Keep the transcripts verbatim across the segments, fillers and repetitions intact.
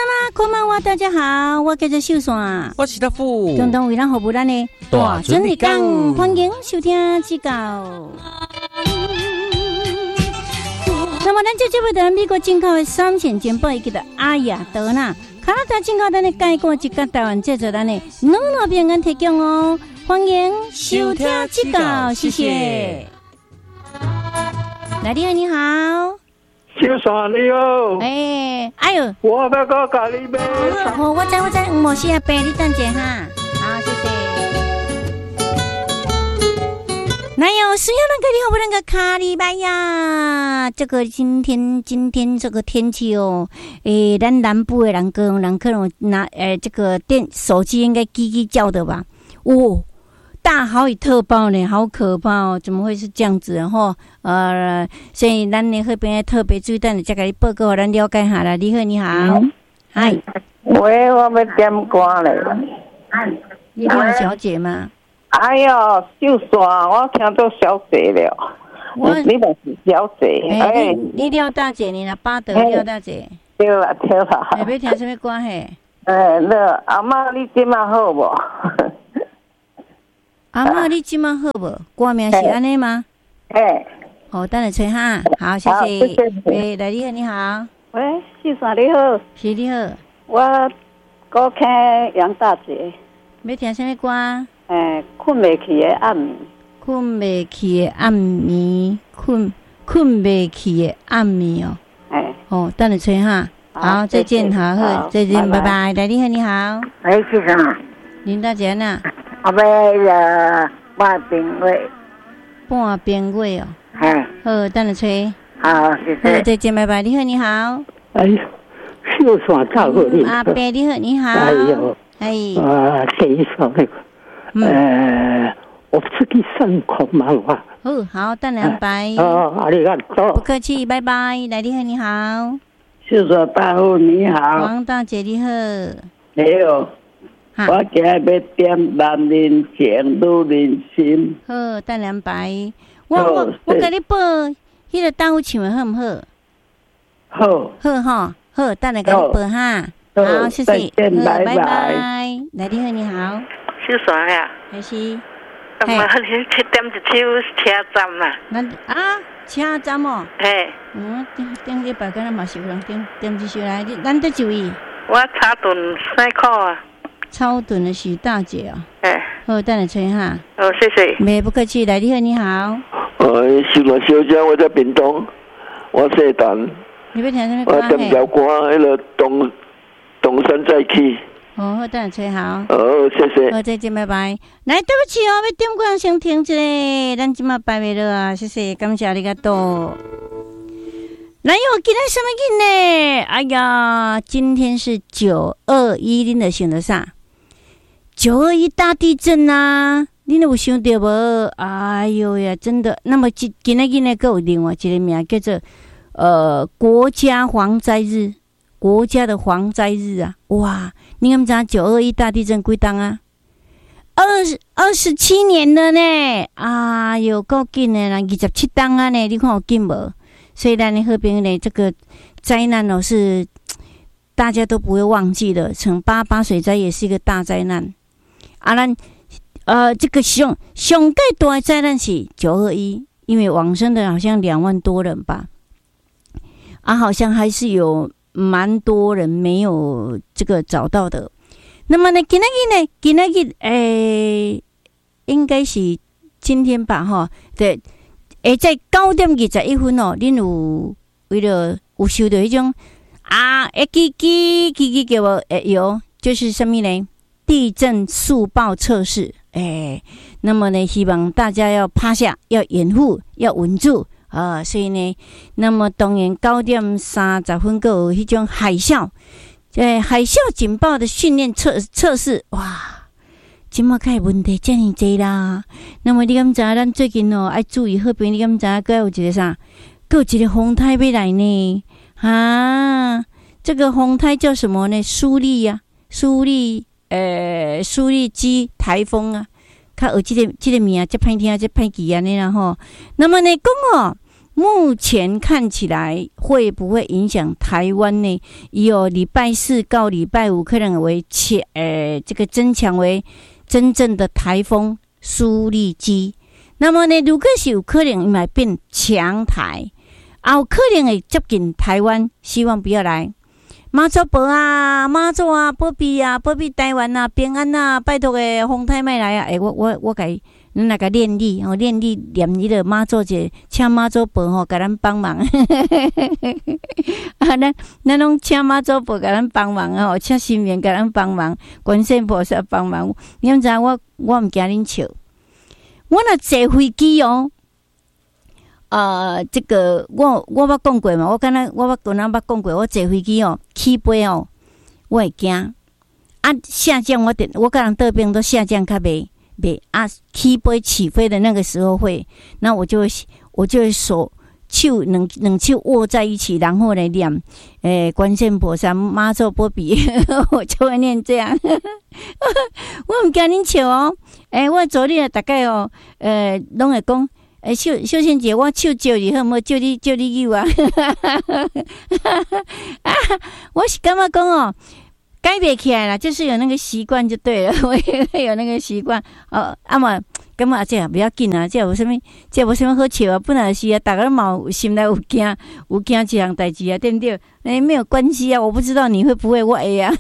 啦，こんばんは，大家好，我叫做秀山， 我是大富， 共同为咱服务咱的大准时讲，欢迎收听指教。那么，咱这节目在美国进口的三线简报，叫做阿雅德纳，加拿大进口咱的介绍一个台湾制作咱的两路平安提供哦，欢迎收听指教，谢谢。来，你好，你好。 秀山你好， 哎，哎呦， 我要到咖喱杯。 哦，我知我知，冇事啊，爸，你等者哈。好，谢谢。哪有需要那个你好不那个咖喱杯呀？这个今天今天这个天气哦，诶，咱南部的人跟人可能拿诶这个电手机应该叽叽叫的吧？哦。大豪雨特报呢，好可怕哦！怎么会是这样子？然后呃，所以咱呢那边特别注意，等再给你报告，咱了解下啦。你好，你好，嗨、嗯， 喂，我要点歌嘞。 你廖小姐吗？ 哎呦，秀山，我听到小姐了。我你不是小姐？ 哎、欸，你你廖大姐，你啦，巴德廖大姐。 对啦，对啦。 哎、欸，要听什么歌嘿？ 哎，那阿妈，你今嘛好不？ 阿嬷，你今晚好无？歌名是安尼吗？ 哎， 好，等下吹哈。好，谢谢。哎，来，你好，你好。 喂，秀山你好。 是你好。 我歌听杨大姐。 要听什么歌？ 哎，困未去的暗暝。 困未去的暗暝，困困未去的暗暝哦。 哎。 哦，等下吹哈。好，再见，好，好，再见，拜拜。来，你好，你好。 哎，秀山。 林大姐呢？ 我要呃半边位， 半边位哦。 哎， 好，等下吹。 好，谢谢。 好，再见，拜拜。你好，你好。 哎，秀山照顾你。 阿伯，你好，你好。 哎呦， 哎。 啊，这一首那个， 嗯、 呃，我自己上课嘛话。 哦，好，等两拜。 哦，阿里嘎多。 不客气，拜拜。来，你好，你好。 秀山大夫你好。 王大姐你好。 你好。我今日要点男人情女人心。 好，等两排。我我我给你报，迄个大夫唱的好唔好？ 好。 好哈，好，等下给你报哈。好，谢谢。 拜拜拜。来，你好，你好。 秀山呀。 还是。 阿妈，你点一首车站啦。 咱啊，车站哦。 嘿。 嗯，顶顶礼拜敢若嘛是有人点点一首来，咱得注意。 我查顿三块啊。 超顿的许大姐哦， 哎， 好，等下吹哈。 哦，谢谢。 没不客气，来，你好，你好。 呃，秀山小姐，我在屏东，我姓陈。 你要听什么歌？ 我点条歌，迄个东东山再起。 哦，好，等下吹好。 哦，谢谢。 好，再见，拜拜。来，对不起哦，要点歌先停一下，咱今麦拜袂落啊，谢谢，感谢你个多。来哟，今天什么日呢？哎呀，今天是九二一，恁的想到啥？九二一大地震啊！恁有想到无？哎呦呀，真的。那么今今仔日呢，还有另外一个名叫做呃国家蝗灾日，国家的蝗灾日啊！哇，你敢知影九二一大地震几档啊？二十二十七年了呢！哎呦，够紧的啦，二十七档啊呢！你看有紧无？所以咱的和平呢，这个灾难哦是大家都不会忘记的。从八八水灾也是一个大灾难。啊，咱呃这个上上盖大的灾难是九二一，因为往生的好像两万多人吧，啊，好像还是有蛮多人没有这个找到的。那么呢，今仔日呢，今仔日诶，应该是今天吧，哈，对。诶，在九点二十一分哦，恁有为了有收到迄种啊，诶，叽叽叽叽给我诶有，就是什么呢？地震速报测试，诶，那么呢，希望大家要趴下，要掩护，要稳住啊、呃。所以呢，那么当然九点三十分个有迄种海啸，诶，海啸警报的训练测测试，哇！今麦开问题遮尔济啦，那么你敢知影咱最近哦爱注意好边？你敢知影还有一个啥？还有一个风台要来呢？啊，这个风台叫什么呢？苏力呀、啊，苏力，呃，苏力基台风啊，较有这个这个名啊，这歹听，这歹记安尼啦吼。那么呢，讲哦， 目前看起来会不会影响台湾呢？有礼拜四到礼拜五可能为强，呃，这个增强为真正的台风苏力基。那么呢，如果是有可能会变强台，啊，有可能会接近台湾，希望不要来。妈祖婆啊，妈祖啊，保庇啊，保庇台湾啊，平安啊，拜托诶，风台莫来啊！诶、欸，我我我甲咱来甲念力，吼念力念迄个妈祖者，请妈祖婆吼，甲咱帮忙。啊，咱咱拢请妈祖婆甲咱帮忙吼，请神明甲咱帮忙，观世音菩萨帮忙。你毋知我我毋惊恁笑，我若坐飞机哦。呃，这个我我捌讲过嘛，我敢若我捌跟人捌讲过，我坐飞机哦，起飞哦，我会惊。啊，下降我点，我跟人倒边都下降较袂袂啊，起飞起飞的那个时候会，那我就会我就会手手两两手握在一起，然后来念，诶、欸，观世音菩萨妈祖保庇，我就会念这样。我毋惊恁笑哦，诶、欸，我昨天大概哦，呃，拢会讲。诶，秀秀仙姐，我手招你好唔好？招你招你有啊！啊，我是感觉讲哦，改变起来了，就是有那个习惯就对了，我也会有那个习惯。哦，啊嘛，感觉这不要紧啊，这有什么，这无什么好笑啊，本来是啊，大家嘛有心内有惊，有惊一项代志啊，对不对？诶，没有关系啊，我不知道你会不会，我会啊。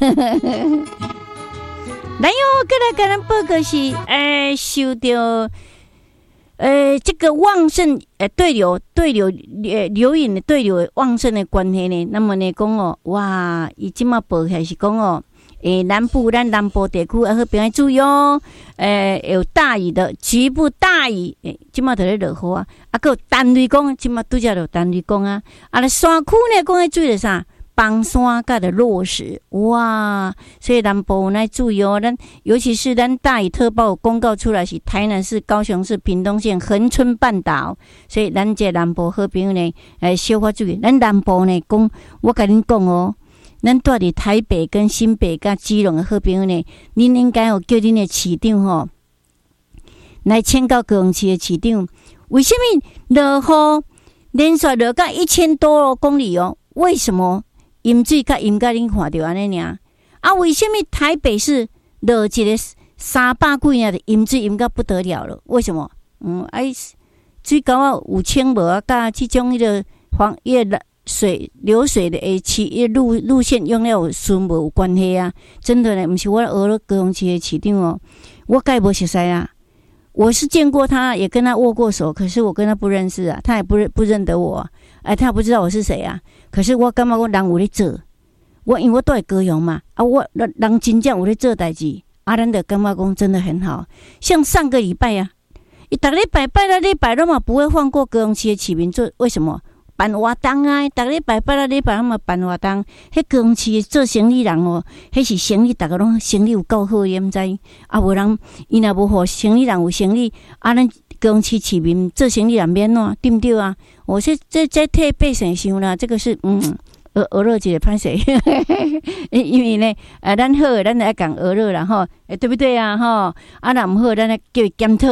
来哟，过来跟咱报告是，诶，受到。呃，这个旺盛呃对流对流呃流引的对流旺盛的关系呢，那么呢讲哦，哇，伊即马报起来是讲哦，诶，南部咱南部地区要好别注意哦，呃，有大雨的局部大雨，诶，即马就咧落雨啊，啊，个单雷公，即马拄则就单雷公啊，啊，咧山区呢讲迄水咧啥？崩山甲的落石，哇！所以南部来注意哦，咱尤其是咱大雨特报公告出来是台南市、高雄市、屏东县、恒春半岛，所以咱这南部好朋友呢，诶，小可注意。咱南部呢，讲我甲恁讲哦，咱住伫台北跟新北甲基隆的好朋友呢，恁应该有叫恁的市长吼来请到高雄市的市长，为什么落雨连续落到一千多公里哦？为什么？淹水甲淹甲恁看到安尼尔啊？为什么台北市落一个三百几年的淹水淹到不得了了？为什么？嗯，哎，水沟啊有清无啊？甲即种迄个黄迄个水流水的诶，起迄路路线用了顺无有关系啊？真的呢，毋是我学了高雄市的市长哦，我该无熟悉啦。我是见过他，也跟他握过手，可是我跟他不认识啊，他也不认不认得我，哎，他也不知道我是谁啊。可是我感觉我人有咧做，我因为我都在高雄嘛，啊，我人真正有咧做代志，啊，咱就感觉讲真的很好。像上个礼拜啊，伊逐个礼拜拜了礼拜都嘛不会放过高雄市的市民做，为什么？办活动啊，逐个礼拜拜了礼拜，他们办活动。迄高雄市做生意人哦，迄是生意，逐个拢生意有够好，你毋知？啊，无人伊若无互生意人有生意，啊，咱高雄市市民做生意人免喏，对不对啊？我说这这替百姓想啦，这个是嗯，鹅鹅肉节歹势，因为呢，呃，咱好，咱来讲鹅肉啦吼，诶，对不对啊？吼，啊，若毋好，咱来叫伊检讨。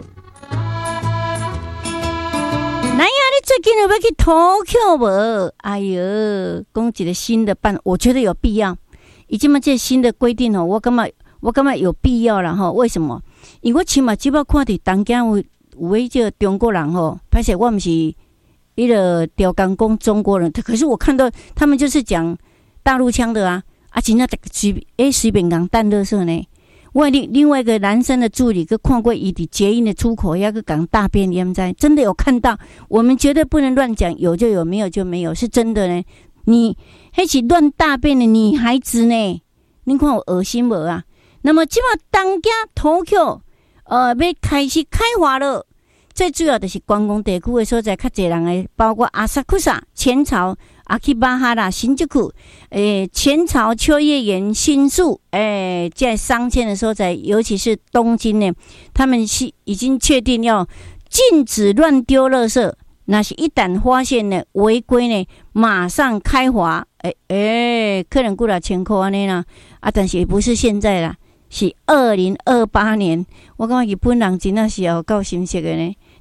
来呀，你最近有要去投票无？哎哟，讲一个新的办，我觉得有必要。已经嘛，这新的规定哦，我感觉我感觉有必要啦吼。为什么？因为我起码只要看伫东京有有迄个中国人吼，歹势我毋是迄个调讲讲中国人，可是我看到他们就是讲大陆腔的啊，啊，真正随诶随便讲淡垃圾呢。我另另外一个男生的助理，佮看过伊伫捷运的出口，要佮讲大便，你们知？真的有看到？我们绝对不能乱讲，有就有，没有就没有，是真的呢。你迄是乱大便的女孩子呢？你看我恶心无啊？那么即马东京投票，呃，要开始开花了。最主要就是观光地区的所在，较侪人诶，包括阿萨库萨、浅草、阿基巴哈拉、新宿区，诶，浅草、秋叶原、新宿，诶，在商圈的所在，尤其是东京呢，他们是已经确定要禁止乱丢垃圾。那是一旦发现呢违规呢，马上开罚，诶诶，可能几若千块安尼啦，啊，但是也不是现在啦。是二零二八年，我感觉日本人真的是有够心色的呢。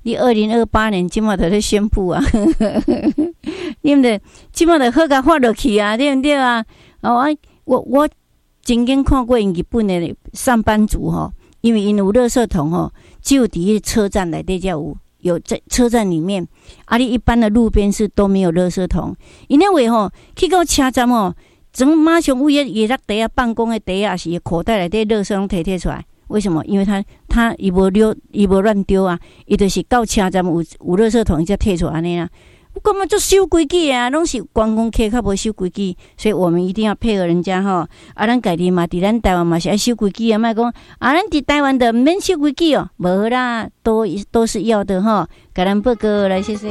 你二零二八年今嘛在咧宣布啊，对不对？今嘛在好甲发落去啊，对不对啊？哦，我我曾经看过日本的上班族吼，因为因有垃圾桶吼，只有伫车站内底才有。有在车站里面，啊，你一般的路边是都没有垃圾桶。因那位吼，去到车站吼，整马上为伊伊那底下办公的底下是口袋内底垃圾拢摕摕出来。为什么？因为他他伊无丢，伊无乱丢啊，伊就是到车站有有垃圾桶，伊才摕出来安尼啊。我感觉做守规矩啊，拢是观光客较无守规矩，所以我们一定要配合人家吼。啊，咱家己嘛，伫咱台湾嘛是爱守规矩啊，莫讲啊，咱伫台湾的免守规矩哦，无啦，都都是要的吼。给咱报告来，谢谢。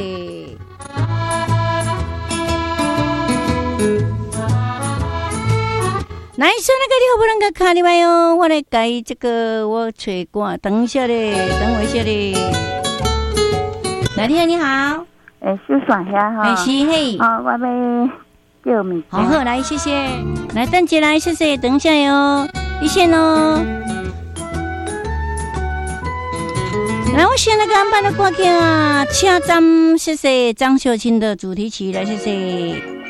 来，说那个你好不能够看你麦哟，我来改这个，我吹歌，等一下嘞，等我一下嘞。来，你好，你好。 诶，小算遐哈， 哎是嘿， 哦，我要叫物件。 好好，来，谢谢，来，等姐来，谢谢，等一下哟，一线哦。来，我选那个安排的歌曲啊，车站，谢谢张秀清的主题曲，来，谢谢。